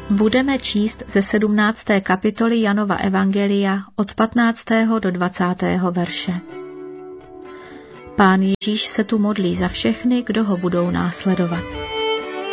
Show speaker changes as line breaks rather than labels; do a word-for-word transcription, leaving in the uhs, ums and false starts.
Budeme číst ze sedmnácté kapitoly Janova evangelia od patnáctého do dvacátého verše. Pán Ježíš se tu modlí za všechny, kdo ho budou následovat.